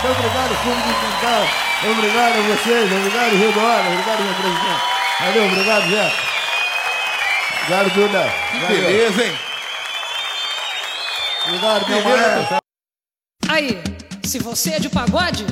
Obrigado, público de Quintal. Obrigado a vocês. Obrigado, Rio do Hora. Obrigado, meu presidente. Valeu, obrigado, Zé. Obrigado, Duda. Que beleza, hein? Obrigado, meu maestro. Aí, se você é de pagode,